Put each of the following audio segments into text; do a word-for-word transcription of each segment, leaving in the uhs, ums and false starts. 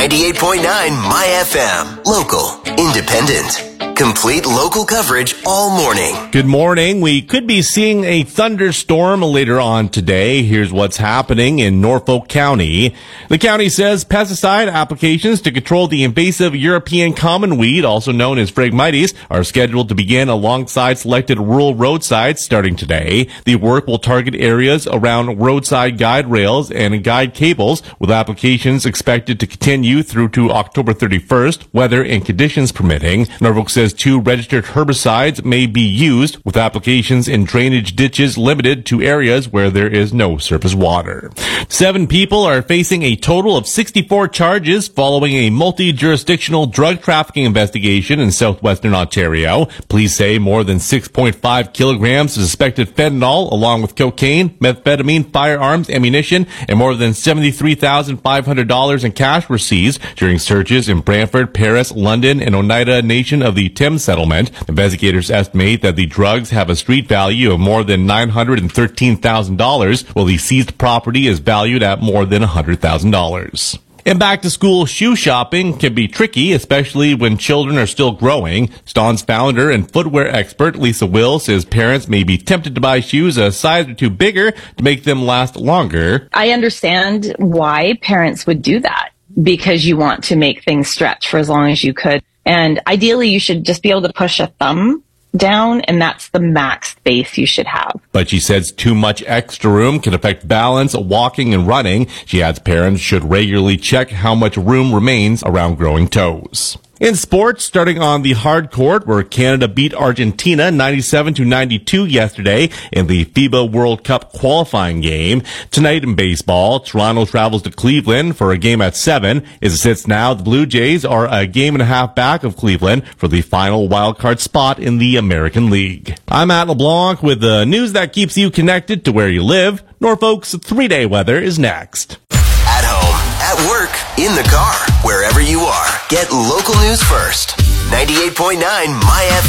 ninety-eight point nine My F M. Local, independent. Complete local coverage all morning. Good morning. We could be seeing a thunderstorm later on today. Here's what's happening in Norfolk County. The county says pesticide applications to control the invasive European common weed, also known as Phragmites, are scheduled to begin alongside selected rural roadsides starting today. The work will target areas around roadside guide rails and guide cables, with applications expected to continue through to October thirty-first, weather and conditions permitting. Norfolk says two registered herbicides may be used, with applications in drainage ditches limited to areas where there is no surface water. Seven people are facing a total of sixty-four charges following a multi-jurisdictional drug trafficking investigation in southwestern Ontario. Police say more than six point five kilograms of suspected fentanyl, along with cocaine, methamphetamine, firearms, ammunition, and more than seventy-three thousand five hundred dollars in cash were seized during searches in Brantford, Paris, London, and Oneida Nation of the Thames settlement. Investigators estimate that the drugs have a street value of more than nine hundred thirteen thousand dollars, while the seized property is valued at more than one hundred thousand dollars. And back-to-school shoe shopping can be tricky, especially when children are still growing. Staun's founder and footwear expert Lisa Will says parents may be tempted to buy shoes a size or two bigger to make them last longer. I understand why parents would do that, because you want to make things stretch for as long as you could. And ideally, you should just be able to push a thumb down, and that's the max space you should have. But she says too much extra room can affect balance, walking, and running. She adds parents should regularly check how much room remains around growing toes. In sports, starting on the hard court, where Canada beat Argentina ninety-seven to ninety-two yesterday in the FIBA World Cup qualifying game. Tonight in baseball, Toronto travels to Cleveland for a game at seven. As it sits now, the Blue Jays are a game and a half back of Cleveland for the final wildcard spot in the American League. I'm Matt LeBlanc with the news that keeps you connected to where you live. Norfolk's three-day weather is next. At home, at work, in the car, wherever you are, get local news first. ninety-eight point nine My F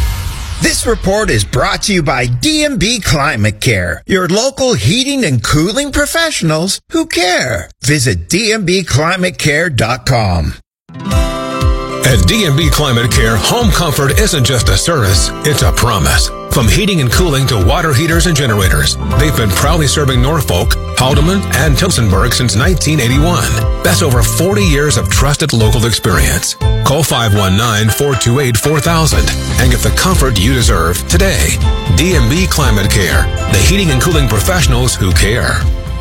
M. This report is brought to you by D and B Climate Care, your local heating and cooling professionals who care. Visit d and b climate care dot com. At D and B Climate Care, home comfort isn't just a service, it's a promise. From heating and cooling to water heaters and generators, they've been proudly serving Norfolk, Haldeman, and Tillsonburg since nineteen eighty-one. That's over forty years of trusted local experience. Call five one nine, four two eight, four thousand and get the comfort you deserve today. D and B Climate Care, the heating and cooling professionals who care.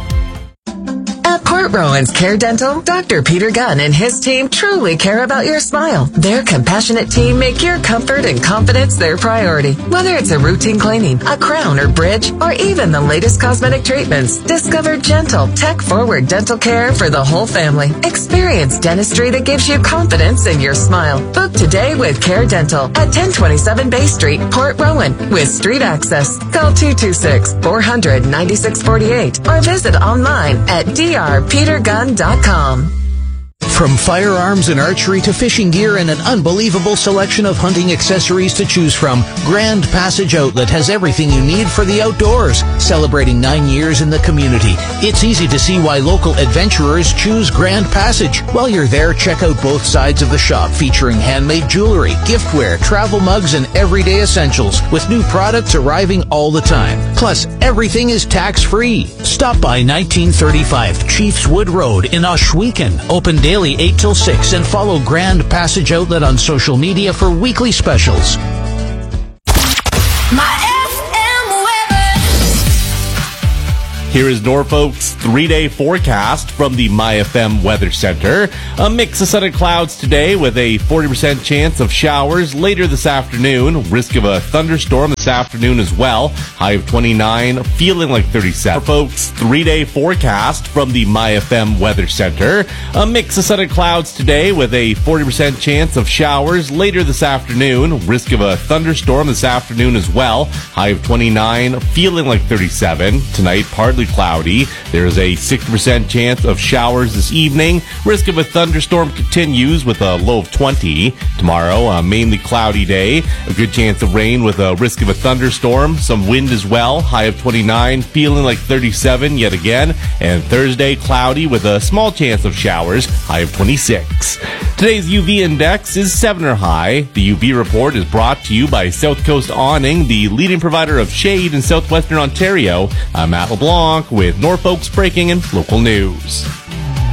At Port Rowan's Care Dental, Doctor Peter Gunn and his team truly care about your smile. Their compassionate team make your comfort and confidence their priority. Whether it's a routine cleaning, a crown or bridge, or even the latest cosmetic treatments, discover gentle, tech-forward dental care for the whole family. Experience dentistry that gives you confidence in your smile. Book today with Care Dental at ten twenty-seven Bay Street, Port Rowan, with street access. Call two two six, four hundred, ninety-six forty-eight or visit online at d r peter gunn dot com. From firearms and archery to fishing gear and an unbelievable selection of hunting accessories to choose from, Grand Passage Outlet has everything you need for the outdoors. Celebrating nine years in the community, it's easy to see why local adventurers choose Grand Passage. While you're there, check out both sides of the shop, featuring handmade jewelry, giftware, travel mugs, and everyday essentials, with new products arriving all the time. Plus, everything is tax-free. Stop by nineteen thirty-five Chiefs Wood Road in Ohsweken. Open daily eight till six, and follow Grand Passage Outlet on social media for weekly specials. My F M weather. Here is Norfolk's three-day forecast from the My F M Weather Center. A mix of sun and clouds today with a forty percent chance of showers later this afternoon. Risk of a thunderstorm this afternoon as well. High of twenty-nine, feeling like thirty-seven. Norfolk's three-day forecast from the My F M Weather Center. A mix of sun and clouds today with a forty percent chance of showers later this afternoon. Risk of a thunderstorm this afternoon as well. High of twenty-nine, feeling like thirty-seven. Tonight, partly partly cloudy. There's a sixty percent chance of showers this evening. Risk of a thunderstorm continues with a low of twenty. Tomorrow, a mainly cloudy day. A good chance of rain with a risk of a thunderstorm. Some wind as well. High of twenty-nine. Feeling like thirty-seven yet again. And Thursday, cloudy with a small chance of showers. High of twenty-six. Today's U V index is seven or high. The U V report is brought to you by South Coast Awning, the leading provider of shade in southwestern Ontario. I'm Matt LeBlanc with Norfolk's breaking and local news.